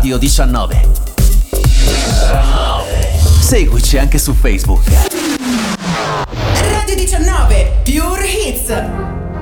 Radio 19. Seguici anche su Facebook. Radio 19, Pure Hits.